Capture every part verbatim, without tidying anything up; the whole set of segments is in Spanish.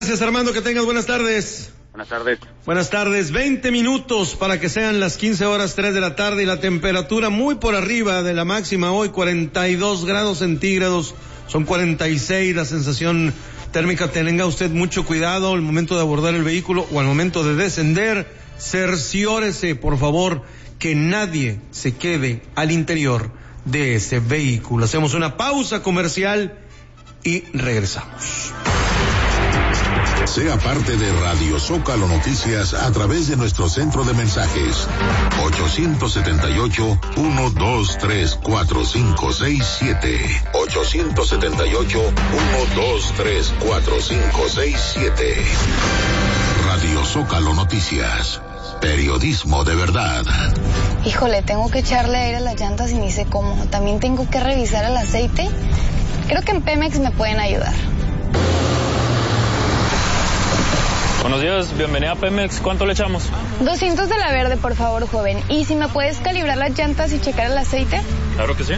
Gracias, Armando, que tengas buenas tardes. Buenas tardes. Buenas tardes, veinte minutos para que sean las quince horas tres de la tarde y la temperatura muy por arriba de la máxima hoy, cuarenta y dos grados centígrados, son cuarenta y seis la sensación térmica. Tenga usted mucho cuidado al momento de abordar el vehículo o al momento de descender, cerciórese, por favor, que nadie se quede al interior de ese vehículo. Hacemos una pausa comercial y regresamos. Sea parte de Radio Zócalo Noticias a través de nuestro centro de mensajes ocho siete ocho, uno dos tres, cuatro cinco seis siete ocho siete ocho, uno dos tres, cuatro cinco seis siete. Radio Zócalo Noticias, periodismo de verdad. Híjole, tengo que echarle aire a las llantas y ni sé cómo. También tengo que revisar el aceite. Creo que en Pemex me pueden ayudar. Buenos días, bienvenida a Pemex. ¿Cuánto le echamos? doscientos de la verde, por favor, joven. ¿Y si me puedes calibrar las llantas y checar el aceite? Claro que sí.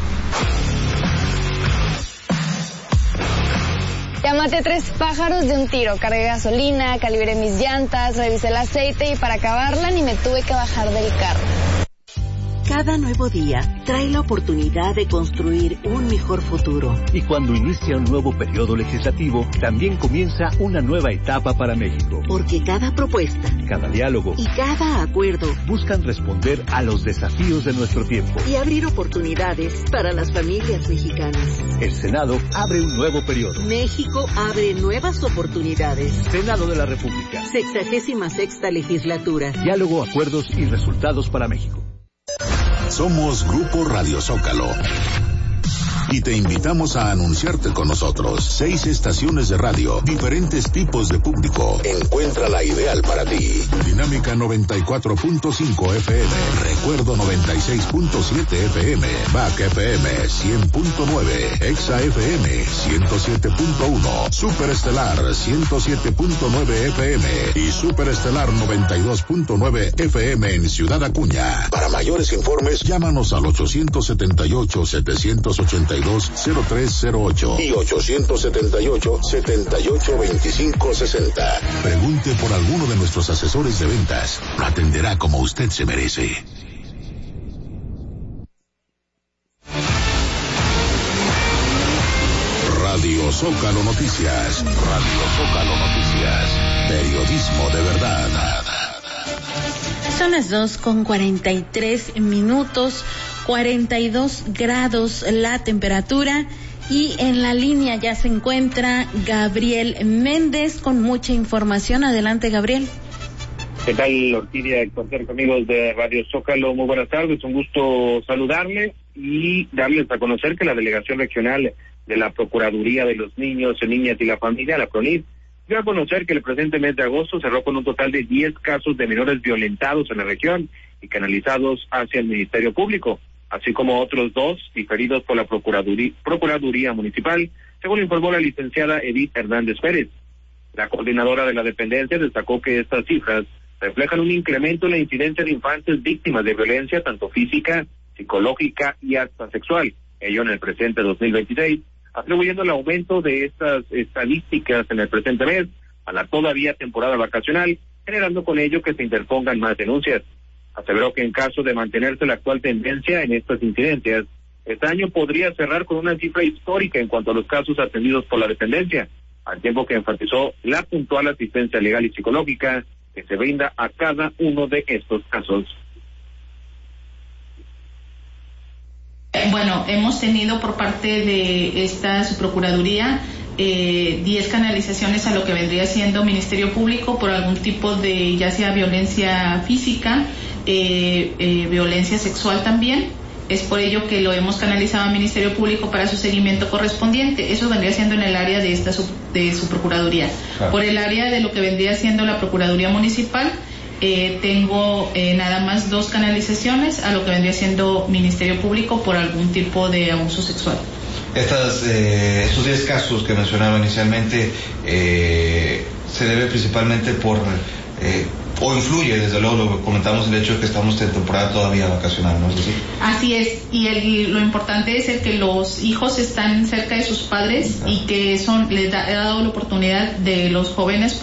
Ya maté tres pájaros de un tiro. Cargué gasolina, calibré mis llantas, revisé el aceite y para acabarla ni me tuve que bajar del carro. Cada nuevo día trae la oportunidad de construir un mejor futuro. Y cuando inicia un nuevo periodo legislativo, también comienza una nueva etapa para México. Porque cada propuesta, cada diálogo y cada acuerdo buscan responder a los desafíos de nuestro tiempo y abrir oportunidades para las familias mexicanas. El Senado abre un nuevo periodo. México abre nuevas oportunidades. Senado de la República. Sexagésima sexta legislatura. Diálogo, acuerdos y resultados para México. Somos Grupo Radio Zócalo y te invitamos a anunciarte con nosotros. Seis estaciones de radio, diferentes tipos de público. Encuentra la ideal para ti. Dinámica noventa y cuatro punto cinco F M, Recuerdo noventa y seis punto siete F M, B A C F M cien punto nueve, Exa F M ciento siete punto uno, Superestelar ciento siete punto nueve F M y Superestelar noventa y dos punto nueve F M en Ciudad Acuña. Para mayores informes, llámanos al ocho siete ocho, siete ocho dos, cero tres cero ocho y ocho siete ocho, siete ocho dos cinco seis cero. Pregunte por alguno de nuestros asesores de ventas. Lo atenderá como usted se merece. Radio Zócalo Noticias. Radio Zócalo Noticias. Periodismo de verdad. Son las dos con cuarenta y tres minutos. cuarenta y dos grados la temperatura y en la línea ya se encuentra Gabriel Méndez con mucha información. Adelante, Gabriel. ¿Qué tal, Orquídea, Héctor, amigos de Radio Zócalo? Muy buenas tardes, un gusto saludarles y darles a conocer que la Delegación Regional de la Procuraduría de los Niños, Niñas y la Familia, la PRONIF, dio a conocer que el presente mes de agosto cerró con un total de diez casos de menores violentados en la región y canalizados hacia el Ministerio Público, así como otros dos diferidos por la Procuraduría, Procuraduría Municipal, según informó la licenciada Edith Hernández Pérez. La coordinadora de la dependencia destacó que estas cifras reflejan un incremento en la incidencia de infantes víctimas de violencia, tanto física, psicológica y hasta sexual, ello en el presente dos mil veintiséis, atribuyendo el aumento de estas estadísticas en el presente mes a la todavía temporada vacacional, generando con ello que se interpongan más denuncias. Aseveró que en caso de mantenerse la actual tendencia en estas incidencias, este año podría cerrar con una cifra histórica en cuanto a los casos atendidos por la dependencia, al tiempo que enfatizó la puntual asistencia legal y psicológica que se brinda a cada uno de estos casos. Bueno, hemos tenido por parte de esta subprocuraduría eh, diez canalizaciones a lo que vendría siendo Ministerio Público por algún tipo de, ya sea violencia física, eh, eh, violencia sexual también. Es por ello que lo hemos canalizado al Ministerio Público para su seguimiento correspondiente. Eso vendría siendo en el área de esta sub, de su procuraduría. Claro. Por el área de lo que vendría siendo la Procuraduría Municipal, eh, tengo eh, nada más dos canalizaciones a lo que vendría siendo Ministerio Público por algún tipo de abuso sexual. Estas, eh, estos diez casos que mencionaba inicialmente, eh, se debe principalmente por... Eh, o influye, desde luego, lo que comentamos, el hecho de que estamos en temporada todavía vacacional, ¿no es así? Así es, y el, lo importante es el que los hijos están cerca de sus padres y que son les da, ha dado la oportunidad de los jóvenes